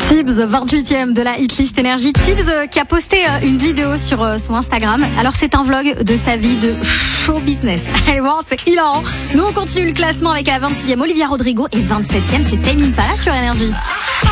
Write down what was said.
Tibbs, 28e de la hitlist énergie. Tibbs qui a posté une vidéo sur son Instagram. Alors c'est un vlog de sa vie de show business. Et bon, c'est hilarant. Nous on continue le classement avec la 26e Olivia Rodrigo et 27e c'est Tame Impala sur énergie.